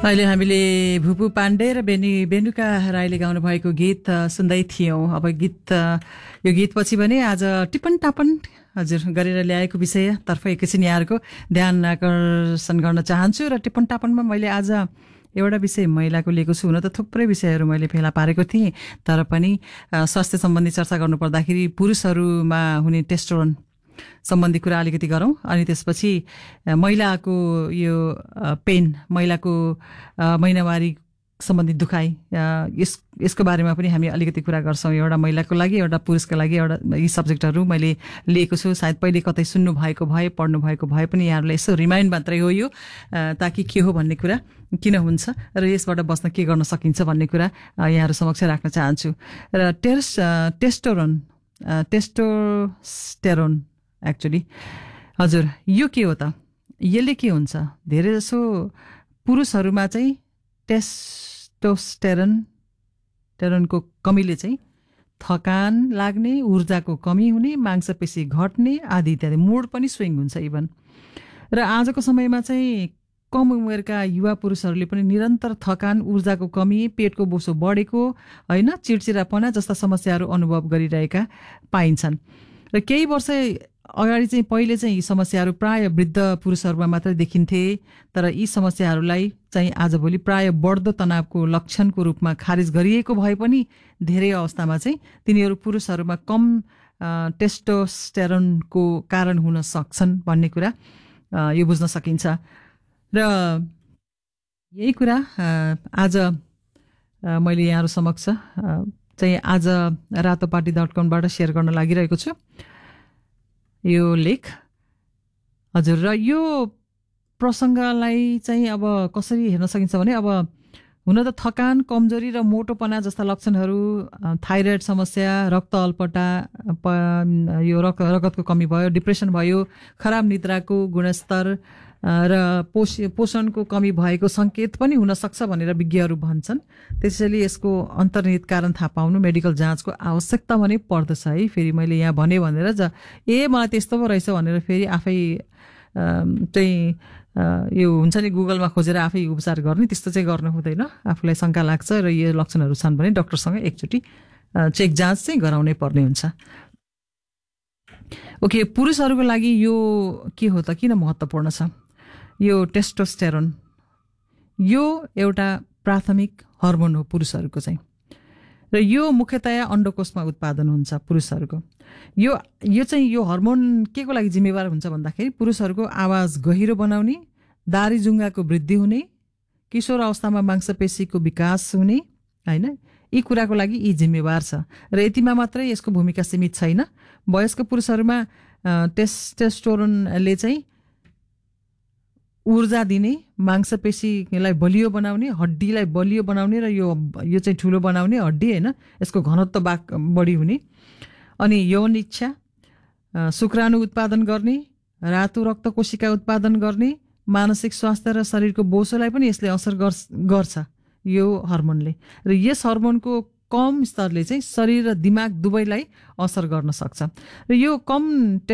अहिले हामीले भुपु पाण्डे र बेनुका राईले गाउनु भएको गीत सुन्दै थियौं। अब यो गीतपछि भने आज टिप्पण टापन हजुर गरेर ल्याएको विषयतर्फ एकैछिन यहाँहरूको ध्यान आकर्षण गर्न चाहन्छु। र टिप्पण टापनमा मैले आज एउटा विषय महिलाको लिएको छु। हुन त थुप्रै विषयहरू मैले फेला पारेको थिएँ, तर पनि स्वास्थ्य सम्बन्धी चर्चा गर्नुपर्दाखेरि पुरुषहरूमा हुने टेस्टोस्टेरोन सम्बन्धी कुरा अलिकति गरौँ। अनि त्यसपछि महिलाको यो पेन, महिलाको महिनावारी सम्बन्धी दुखाइ, यसको बारेमा पनि हामी अलिकति कुरा गर्छौँ। एउटा महिलाको लागि, एउटा पुरुषको लागि एउटा यी सब्जेक्टहरू मैले लिएको छु। सायद पहिले कतै सुन्नु भएको भए, पढ्नु भएको भए पनि यहाँहरूलाई यसो रिमाइन्ड मात्रै हो यो, ताकि के हो भन्ने कुरा किन हुन्छ र यसबाट बस्न के गर्न सकिन्छ भन्ने कुरा यहाँहरू समक्ष राख्न चाहन्छु। र टेस्टोस्टेरोन एक्चुअली हजुर यो के हो त? यसले के हुन्छ? धेरै जसो पुरुषहरूमा चाहिँ टेस्टोस्टेरोनको कमीले चाहिँ थकान लाग्ने, ऊर्जाको कमी हुने, मांसपेशी घट्ने आदि इत्यादि, मुड पनि स्विङ हुन्छ इभन। र आजको समयमा चाहिँ कम उमेरका युवा पुरुषहरूले पनि निरन्तर थकान, ऊर्जाको कमी, पेटको बोसो बढेको, होइन, चिडचिडापना जस्ता समस्याहरू अनुभव गरिरहेका पाइन्छन्। र केही वर्ष अगाडि चाहिँ पहिले चाहिँ यी समस्याहरू प्राय वृद्ध पुरुषहरूमा मात्रै देखिन्थे, तर यी समस्याहरूलाई चाहिँ आजभोलि प्राय बढ्दो तनावको लक्षणको रूपमा खारिज गरिएको भए पनि धेरै अवस्थामा चाहिँ तिनीहरू पुरुषहरूमा कम टेस्टोस्टेरोनको कारण हुन सक्छन् भन्ने कुरा यो बुझ्न सकिन्छ। र यही कुरा आज मैले यहाँहरू समक्ष चाहिँ आज रातोपाटी.com सेयर गर्न लागिरहेको छु यो लेख हजुर। र यो प्रसङ्गलाई चाहिँ अब कसरी हेर्न सकिन्छ भने, अब हुन त थकान, कमजोरी र मोटोपना जस्ता लक्षणहरू, थाइरोइड समस्या, रक्त अल्पटा, यो रगतको कमी भयो, डिप्रेसन भयो, खराब निद्राको गुणस्तर र पोषणको कमी भएको सङ्केत पनि हुन सक्छ भनेर विज्ञहरू भन्छन्। त्यसैले यसको अन्तर्निहित कारण थाहा पाउनु मेडिकल जाँचको आवश्यकता भने पर्दछ है। फेरि मैले यहाँ भने भनेर मलाई त्यस्तो पो रहेछ भनेर फेरि आफै चाहिँ यो हुन्छ नि गुगलमा खोजेर आफै उपचार गर्ने, त्यस्तो चाहिँ गर्नु हुँदैन। आफूलाई शङ्का लाग्छ र यो लक्षणहरू छन् भने डाक्टरसँग एकचोटि चेक जाँच चाहिँ गराउनै पर्ने हुन्छ। ओके, पुरुषहरूको लागि यो के हो त, किन महत्त्वपूर्ण छ यो टेस्टोस्टेरोन? यो एउटा प्राथमिक हर्मोन हो पुरुषहरूको चाहिँ, र यो मुख्यतया अन्डकोशमा उत्पादन हुन्छ पुरुषहरूको। यो चाहिँ यो हर्मोन के को लागि जिम्मेवार हुन्छ भन्दाखेरि पुरुषहरूको आवाज गहिरो बनाउने, दारी जुङ्गाको वृद्धि हुने, किशोर अवस्थामा मांसपेशीको विकास हुने, होइन, यी कुराको लागि यी जिम्मेवार छ। र यतिमा मात्रै यसको भूमिका सीमित छैन। वयस्क पुरुषहरूमा टेस्टोस्टेरोनले चाहिँ ऊर्जा दिने, मांसपेशीलाई बलियो बनाउने, हड्डीलाई बलियो बनाउने र यो चाहिँ ठुलो बनाउने हड्डी, होइन, यसको घनत्व बढी हुने, अनि यौन इच्छा, शुक्राणु उत्पादन गर्ने, रातो रक्त कोशिका उत्पादन गर्ने, मानसिक स्वास्थ्य र शरीरको बोसोलाई पनि यसले असर गर्छ यो हर्मोनले। र यस हर्मोनको कम स्तरले चाहिँ शरीर र दिमाग दुवैलाई असर गर्न सक्छ। र यो कम